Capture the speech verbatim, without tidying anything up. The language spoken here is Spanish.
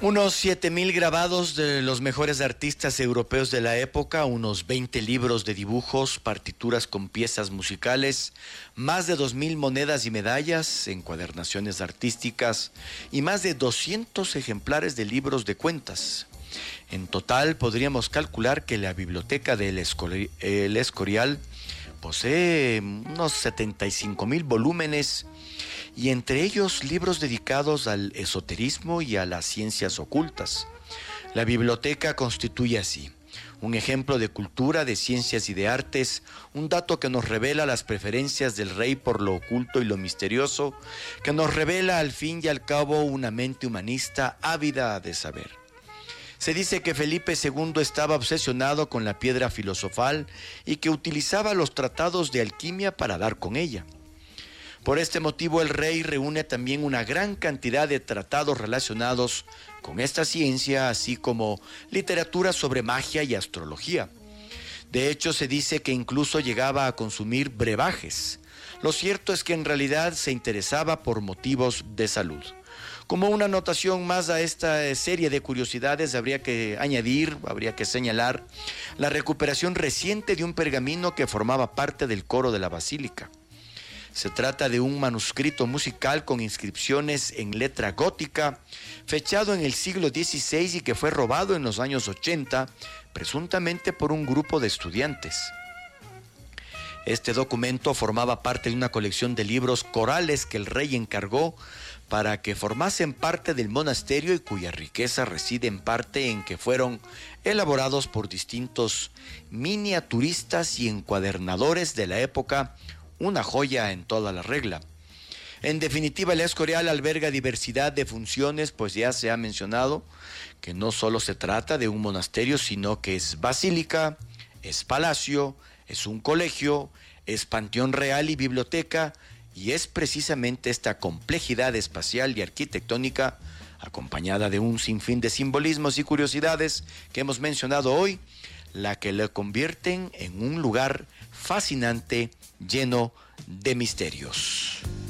Unos siete mil grabados de los mejores artistas europeos de la época, unos veinte libros de dibujos, partituras con piezas musicales, más de dos mil monedas y medallas, encuadernaciones artísticas y más de doscientos ejemplares de libros de cuentas. En total podríamos calcular que la biblioteca del Escori- El Escorial posee unos setenta y cinco mil volúmenes, y entre ellos libros dedicados al esoterismo y a las ciencias ocultas. La biblioteca constituye así un ejemplo de cultura, de ciencias y de artes, un dato que nos revela las preferencias del rey por lo oculto y lo misterioso, que nos revela al fin y al cabo una mente humanista ávida de saber. Se dice que Felipe segundo estaba obsesionado con la piedra filosofal y que utilizaba los tratados de alquimia para dar con ella. Por este motivo el rey reúne también una gran cantidad de tratados relacionados con esta ciencia, así como literatura sobre magia y astrología. De hecho, se dice que incluso llegaba a consumir brebajes. Lo cierto es que en realidad se interesaba por motivos de salud. Como una anotación más a esta serie de curiosidades, habría que añadir, habría que señalar la recuperación reciente de un pergamino que formaba parte del coro de la basílica. Se trata de un manuscrito musical con inscripciones en letra gótica, fechado en el siglo dieciséis y que fue robado en los años ochenta, presuntamente por un grupo de estudiantes. Este documento formaba parte de una colección de libros corales que el rey encargó para que formasen parte del monasterio y cuya riqueza reside en parte en que fueron elaborados por distintos miniaturistas y encuadernadores de la época, una joya en toda la regla. En definitiva, el Escorial alberga diversidad de funciones, pues ya se ha mencionado que no solo se trata de un monasterio, sino que es basílica, es palacio, es un colegio, es panteón real y biblioteca, y es precisamente esta complejidad espacial y arquitectónica, acompañada de un sinfín de simbolismos y curiosidades que hemos mencionado hoy, la que lo convierten en un lugar fascinante, lleno de misterios.